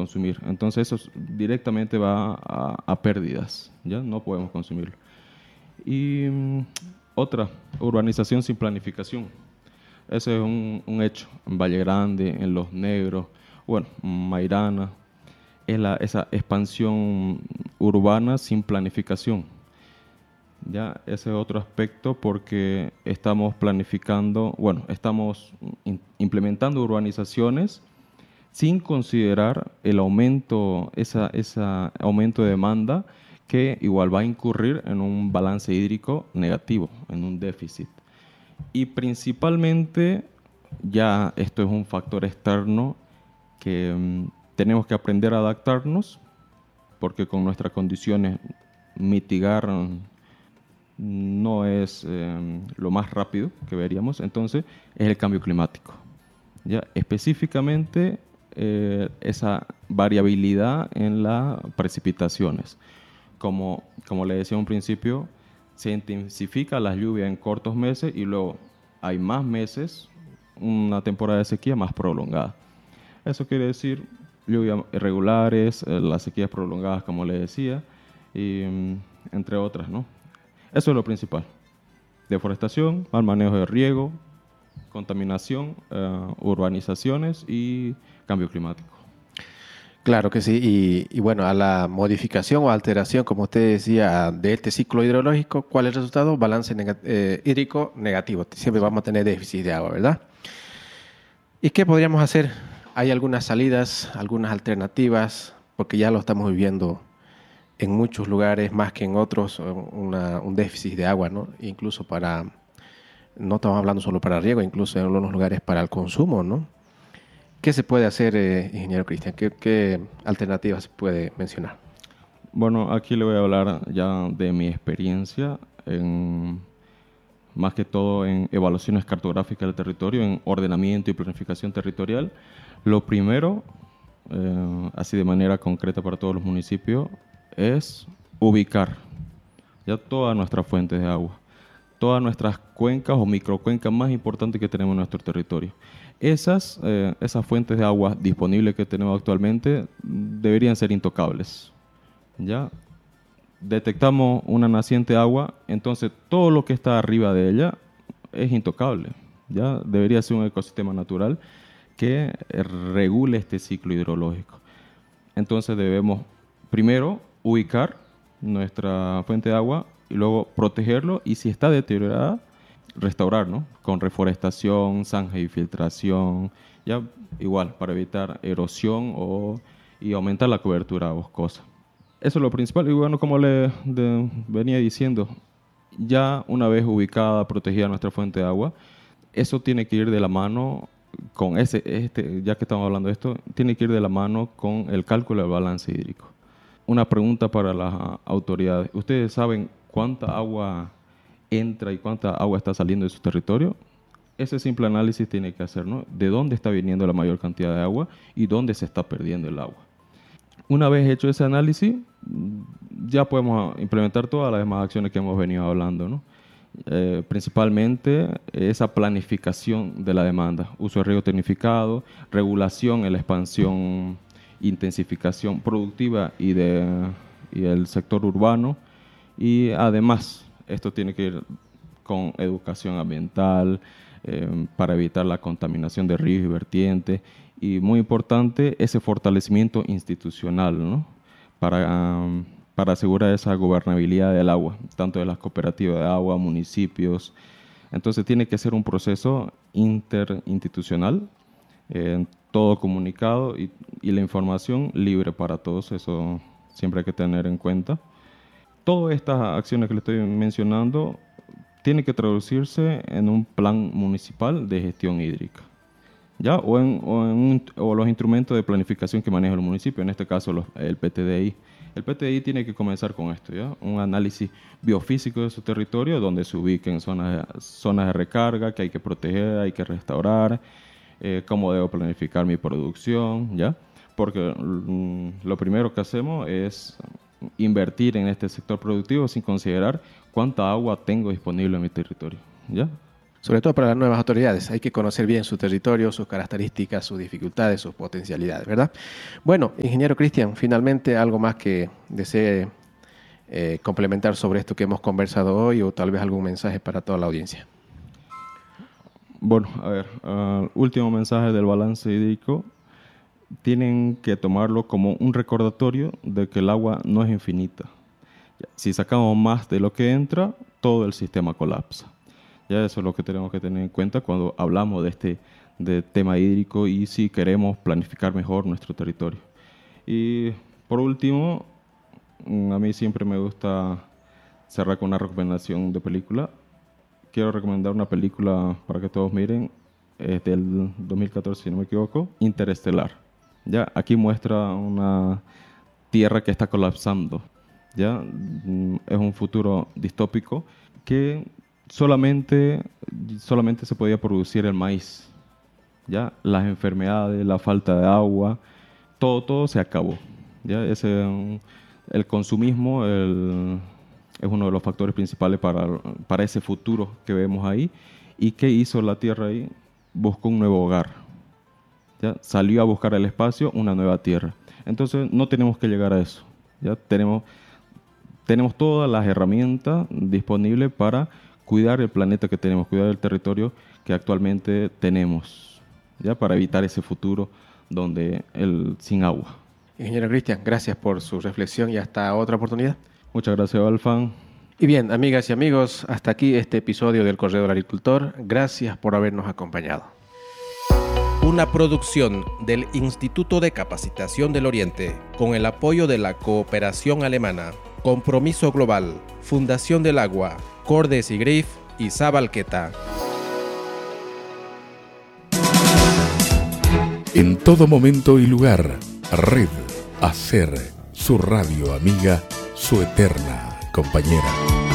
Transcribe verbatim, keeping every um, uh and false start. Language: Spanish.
consumir. Entonces eso directamente va a, a pérdidas, ¿ya? No podemos consumirlo. Y um, otra, urbanización sin planificación. Ese es un, un hecho. En Valle Grande, en Los Negros, bueno, Mairana, es la, esa expansión urbana sin planificación. Ya, ese es otro aspecto porque estamos planificando, bueno, estamos in, implementando urbanizaciones sin considerar el aumento, esa, esa aumento de demanda que igual va a incurrir en un balance hídrico negativo, en un déficit. Y principalmente, ya esto es un factor externo que um, tenemos que aprender a adaptarnos, porque con nuestras condiciones mitigar no es eh, lo más rápido que veríamos. Entonces, es el cambio climático. Ya, específicamente, eh, esa variabilidad en las precipitaciones. Como, como le decía a un principio, se intensifica la lluvia en cortos meses y luego hay más meses, una temporada de sequía más prolongada. Eso quiere decir lluvias irregulares, eh, las sequías prolongadas, como le decía, y, mm, entre otras, ¿no? Eso es lo principal. Deforestación, mal manejo de riego, contaminación, uh, urbanizaciones y cambio climático. Claro que sí, y, y bueno, a la modificación o alteración, como usted decía, de este ciclo hidrológico, ¿cuál es el resultado? Balance neg- eh, hídrico negativo. Siempre vamos a tener déficit de agua, ¿verdad? ¿Y qué podríamos hacer? ¿Hay algunas salidas, algunas alternativas? Porque ya lo estamos viviendo en muchos lugares más que en otros, una, un déficit de agua, ¿no? Incluso para, no estamos hablando solo para riego, incluso en algunos lugares para el consumo, ¿no? ¿Qué se puede hacer, eh, ingeniero Cristian? ¿Qué, ¿Qué alternativas se puede mencionar? Bueno, aquí le voy a hablar ya de mi experiencia, en, más que todo en evaluaciones cartográficas del territorio, en ordenamiento y planificación territorial. Lo primero, eh, así de manera concreta para todos los municipios, es ubicar ya todas nuestras fuentes de agua, todas nuestras cuencas o microcuencas más importantes que tenemos en nuestro territorio. Esas, eh, esas fuentes de agua disponibles que tenemos actualmente deberían ser intocables. ¿Ya? Detectamos una naciente de agua, entonces todo lo que está arriba de ella es intocable. ¿Ya? Debería ser un ecosistema natural que regule este ciclo hidrológico. Entonces debemos primero ubicar nuestra fuente de agua y luego protegerlo, y si está deteriorada, restaurar, ¿no? Con reforestación, zanja y filtración, ya igual para evitar erosión o, y aumentar la cobertura boscosa. Eso es lo principal. Y bueno, como le de, venía diciendo, ya una vez ubicada, protegida nuestra fuente de agua, eso tiene que ir de la mano con ese, este, ya que estamos hablando de esto, tiene que ir de la mano con el cálculo del balance hídrico. Una pregunta para las autoridades. ¿Ustedes saben cuánta agua entra y cuánta agua está saliendo de su territorio? Ese simple análisis tiene que hacer, ¿no? De dónde está viniendo la mayor cantidad de agua y dónde se está perdiendo el agua. Una vez hecho ese análisis, ya podemos implementar todas las demás acciones que hemos venido hablando, ¿no? Eh, principalmente esa planificación de la demanda, uso de riego tecnificado, regulación en la expansión, intensificación productiva y, de, y del sector urbano, y además esto tiene que ir con educación ambiental eh, para evitar la contaminación de ríos y vertientes, y muy importante ese fortalecimiento institucional, ¿no? Para um, para asegurar esa gobernabilidad del agua, tanto de las cooperativas de agua, municipios. Entonces tiene que ser un proceso interinstitucional, eh, todo comunicado y, y la información libre para todos, eso siempre hay que tener en cuenta. Todas estas acciones que le estoy mencionando tienen que traducirse en un plan municipal de gestión hídrica, ¿ya? O, en, o, en un, o los instrumentos de planificación que maneja el municipio, en este caso los, el P T D I. El P T D I tiene que comenzar con esto, ¿ya? Un análisis biofísico de su territorio, donde se ubiquen zonas, zonas de recarga que hay que proteger, hay que restaurar, eh, cómo debo planificar mi producción, ¿ya? Porque mm, lo primero que hacemos es invertir en este sector productivo sin considerar cuánta agua tengo disponible en mi territorio, ¿ya? sobre todo para las nuevas autoridades. Hay que conocer bien su territorio, sus características, sus dificultades, sus potencialidades, ¿verdad? Bueno, ingeniero Cristian, finalmente algo más que desee eh, complementar sobre esto que hemos conversado hoy, o tal vez algún mensaje para toda la audiencia. Bueno, a ver, uh, último mensaje del balance hídrico. Tienen que tomarlo como un recordatorio de que el agua no es infinita. Si sacamos más de lo que entra, todo el sistema colapsa. Ya eso es lo que tenemos que tener en cuenta cuando hablamos de este de tema hídrico y si queremos planificar mejor nuestro territorio. Y por último, a mí siempre me gusta cerrar con una recomendación de película. Quiero recomendar una película para que todos miren, es del dos mil catorce, si no me equivoco, Interestelar. Ya, aquí muestra una Tierra que está colapsando. Ya, es un futuro distópico que solamente, solamente se podía producir el maíz. Ya, las enfermedades, la falta de agua, todo, todo se acabó. Ya, ese, el consumismo el, es uno de los factores principales para, para ese futuro que vemos ahí. ¿Y qué hizo la Tierra ahí? Buscó un nuevo hogar. ¿Ya? Salió a buscar el espacio, una nueva Tierra. Entonces no tenemos que llegar a eso. ¿Ya? Tenemos, tenemos todas las herramientas disponibles para cuidar el planeta que tenemos, cuidar el territorio que actualmente tenemos, ¿ya? Para evitar ese futuro donde el, sin agua. Ingeniero Cristian, gracias por su reflexión y hasta otra oportunidad. Muchas gracias, Alfan. Y bien, amigas y amigos, hasta aquí este episodio del Correo del Agricultor. Gracias por habernos acompañado. Una producción del Instituto de Capacitación del Oriente, con el apoyo de la Cooperación Alemana, Compromiso Global, Fundación del Agua, Cordes y Grif y Zabalqueta. En todo momento y lugar, Red Hacer, su radio amiga, su eterna compañera.